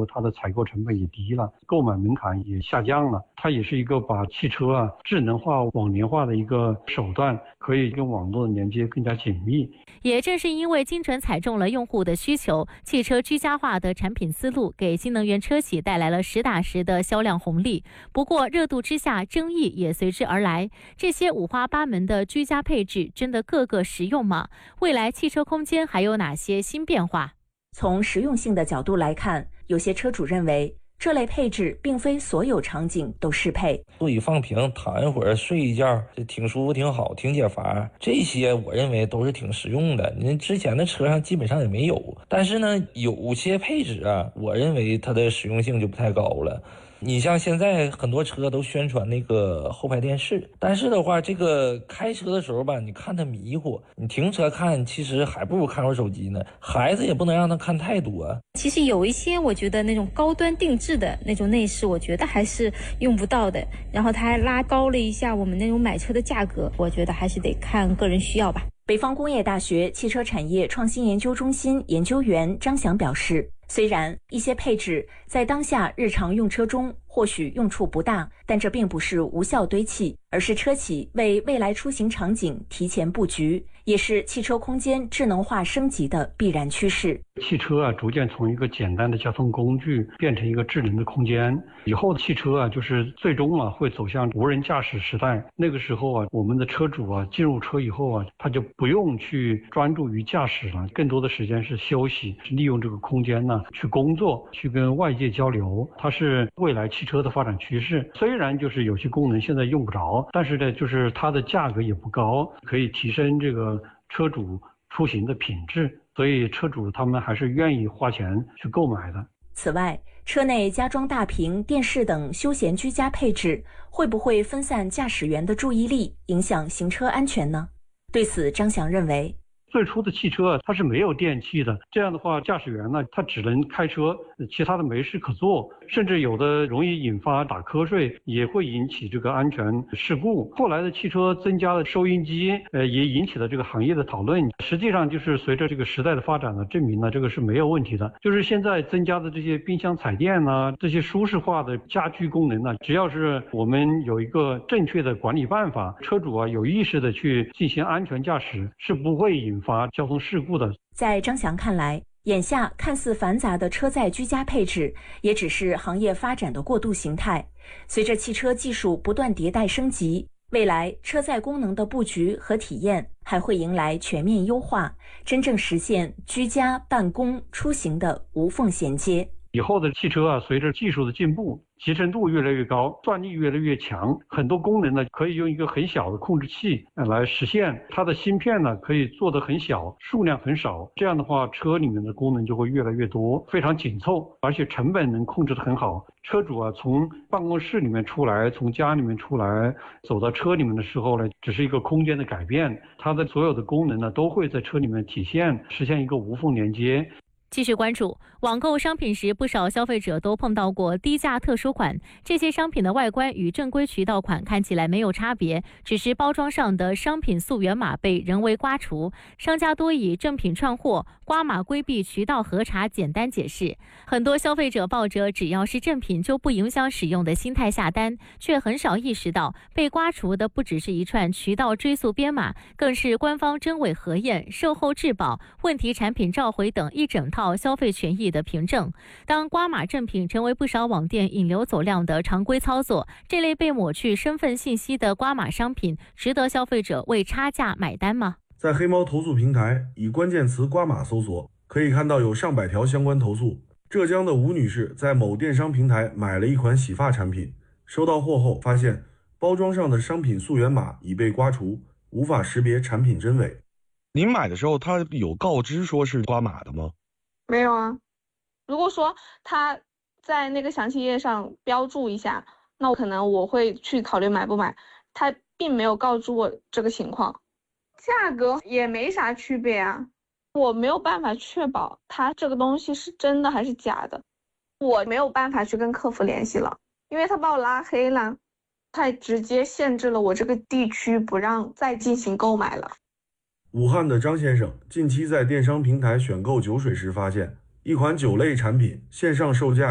后它的采购成本也低了，购买门槛也下降了。它也是一个把汽车智能化、网联化的一个手段，可以跟网络的连接更加紧密。 也正是因为精准踩中了用户的需求，汽车居家化的产品思路给新能源车企带来了实打实的销量红利。不过热度之下，争议也随之而来。这些五花八门的居家配置真的个个实用吗？未来汽车空间还有哪些新变化？ 从实用性的角度来看，有些车主认为这类配置并非所有场景都适配。 座椅放平，躺一会儿，睡一觉，这挺舒服，挺好，挺解乏。这些我认为都是挺实用的。你之前的车上基本上也没有。但是呢，有些配置我认为它的实用性就不太高了。你像现在很多车都宣传那个后排电视，但是的话，这个开车的时候吧，你看它迷糊，你停车看，其实还不如看会儿手机呢。孩子也不能让他看太多。 其实有一些我觉得那种高端定制的那种内饰，我觉得还是用不到的。然后它还拉高了一下我们那种买车的价格，我觉得还是得看个人需要吧。 北方工业大学汽车产业创新研究中心研究员张翔表示，虽然一些配置在当下日常用车中或许用处不大，但这并不是无效堆砌，而是车企为未来出行场景提前布局，也是汽车空间智能化升级的必然趋势。 汽车逐渐从一个简单的交通工具变成一个智能的空间。以后的汽车就是最终会走向无人驾驶时代。那个时候我们的车主进入车以后他就不用去专注于驾驶了，更多的时间是休息，是利用这个空间去工作，去跟外界交流。它是未来汽车的发展趋势。虽然就是有些功能现在用不着，但是呢，就是它的价格也不高，可以提升这个车主出行的品质，所以车主他们还是愿意花钱去购买的。 此外，车内加装大屏、电视等休闲居家配置，会不会分散驾驶员的注意力，影响行车安全呢？对此，张翔认为， 最初的汽车它是没有电器的，这样的话驾驶员他只能开车，其他的没事可做，甚至有的容易引发打瞌睡，也会引起这个安全事故。后来的汽车增加了收音机，也引起了这个行业的讨论。实际上就是随着这个时代的发展证明这个是没有问题的。就是现在增加的这些冰箱彩电这些舒适化的家居功能只要是我们有一个正确的管理办法，车主有意识的去进行安全驾驶，是不会引发交通事故的。 在张翔看来，眼下看似繁杂的车载居家配置，也只是行业发展的过渡形态。随着汽车技术不断迭代升级，未来车载功能的布局和体验还会迎来全面优化，真正实现居家、办公、出行的无缝衔接。 以后的汽车随着技术的进步，集成度越来越高，算力越来越强，很多功能可以用一个很小的控制器来实现。它的芯片可以做得很小，数量很少，这样的话车里面的功能就会越来越多，非常紧凑，而且成本能控制得很好。车主从办公室里面出来，从家里面出来，走到车里面的时候只是一个空间的改变，它的所有的功能都会在车里面体现，实现一个无缝连接。 继续关注网购商品时，不少消费者都碰到过低价特殊款。这些商品的外观与正规渠道款看起来没有差别，只是包装上的商品溯源码被人为刮除。商家多以正品串货、刮码规避渠道核查简单解释。很多消费者抱着只要是正品就不影响使用的心态下单，却很少意识到被刮除的不只是一串渠道追溯编码，更是官方真伪核验、售后质保、问题产品召回等一整套消费权益的凭证。当刮码正品成为不少网店引流走量的常规操作，这类被抹去身份信息的刮码商品，值得消费者为差价买单吗？ 在黑猫投诉平台以关键词刮码搜索，可以看到有上百条相关投诉。浙江的吴女士在某电商平台买了一款洗发产品，收到货后发现包装上的商品溯源码已被刮除，无法识别产品真伪。 您买的时候他有告知说是刮码的吗？ 没有啊。如果说他在那个详情页上标注一下，那可能我会去考虑买不买。他并没有告知我这个情况，价格也没啥区别啊。我没有办法确保他这个东西是真的还是假的，我没有办法去跟客服联系了，因为他把我拉黑了，他直接限制了我这个地区不让再进行购买了。 武汉的张先生近期在电商平台选购酒水时发现，一款酒类产品线上售价